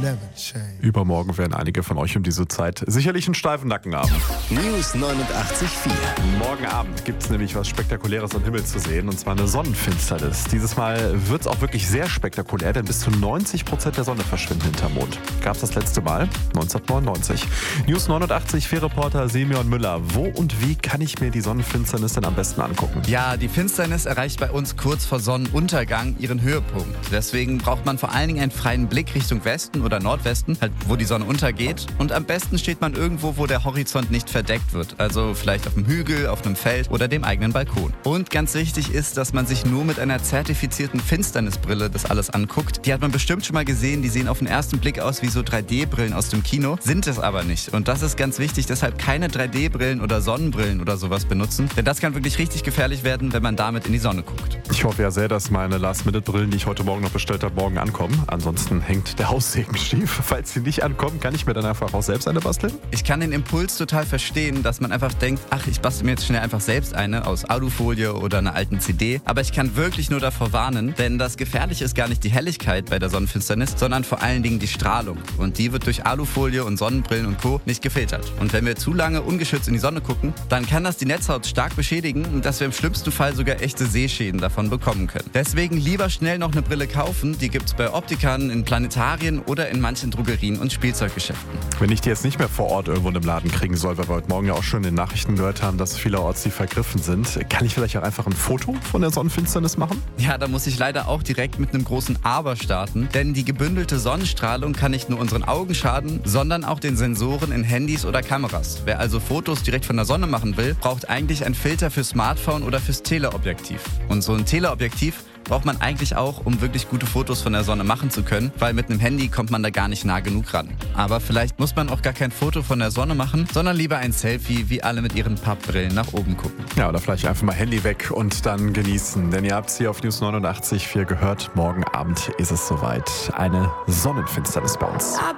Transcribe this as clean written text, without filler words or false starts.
never change. Übermorgen werden einige von euch um diese Zeit sicherlich einen steifen Nacken haben. News 89.4. Morgen Abend gibt es nämlich was Spektakuläres am Himmel zu sehen, und zwar eine Sonnenfinsternis. Dieses Mal wird es auch wirklich sehr spektakulär, denn bis zu 90% der Sonne verschwinden hinterm Mond. Gab es das letzte Mal? 1999. News 89.4-Reporter Semyon Müller. Wo und wie kann ich mir die Sonnenfinsternis denn am besten angucken? Ja, die Finsternis erreicht bei uns kurz vor Sonnenuntergang ihren Höhepunkt. Deswegen braucht man vor allen Dingen einen freien Blick Richtung Westen oder Nordwesten, halt wo die Sonne untergeht. Und am besten steht man irgendwo, wo der Horizont nicht verdeckt wird. Also vielleicht auf einem Hügel, auf einem Feld oder dem eigenen Balkon. Und ganz wichtig ist, dass man sich nur mit einer zertifizierten Finsternisbrille das alles anguckt. Die hat man bestimmt schon mal gesehen. Die sehen auf den ersten Blick aus wie so 3D-Brillen aus dem Kino, sind es aber nicht. Und das ist ganz wichtig, deshalb keine 3D-Brillen oder Sonnenbrillen oder sowas benutzen. Denn das kann wirklich richtig gefährlich werden, wenn man damit in die Sonne guckt. Ich hoffe ja sehr, dass meine Last-Minute-Brillen, die ich heute Morgen noch bestellt habe, morgen ankommen. Ansonsten hängt der Haussegen schief. Falls sie nicht ankommen, kann ich mir dann einfach auch selbst eine basteln? Ich kann den Impuls total verstehen, dass man einfach denkt, ach, ich bastel mir jetzt schnell einfach selbst eine aus Alufolie oder einer alten CD. Aber ich kann wirklich nur davor warnen, denn das Gefährliche ist gar nicht die Helligkeit bei der Sonnenfinsternis, sondern vor allen Dingen die Strahlung. Und die wird durch Alufolie und Sonnenbrillen und Co. nicht gefiltert. Und wenn wir zu lange ungeschützt in die Sonne gucken, dann kann das die Netzhaut stark beschädigen und dass wir im schlimmsten Fall sogar echte Sehschäden davon bekommen können. Deswegen lieber schnell noch eine Brille kaufen. Die gibt's bei Optikern, in Planetarien oder in manchen Drogerien und Spielzeuggeschäften. Wenn ich die jetzt nicht mehr vor Ort irgendwo in einem Laden kriegen soll, weil wir heute Morgen ja auch schon in den Nachrichten gehört haben, dass vielerorts die vergriffen sind, kann ich vielleicht auch einfach ein Foto von der Sonnenfinsternis machen? Ja, da muss ich leider auch direkt mit einem großen Aber starten, denn die gebündelte Sonnenstrahlung kann nicht nur unseren Augen schaden, sondern auch den Sensoren in Handys oder Kameras. Wer also Fotos direkt von der Sonne machen will, braucht eigentlich einen Filter fürs Smartphone oder fürs Teleobjektiv. Und so ein Teleobjektiv braucht man eigentlich auch, um wirklich gute Fotos von der Sonne machen zu können, weil mit einem Handy kommt man da gar nicht nah genug ran. Aber vielleicht muss man auch gar kein Foto von der Sonne machen, sondern lieber ein Selfie, wie alle mit ihren Pappbrillen nach oben gucken. Ja, oder vielleicht einfach mal Handy weg und dann genießen. Denn ihr habt es hier auf News 89.4 gehört. Morgen Abend ist es soweit. Eine Sonnenfinsternis bei uns.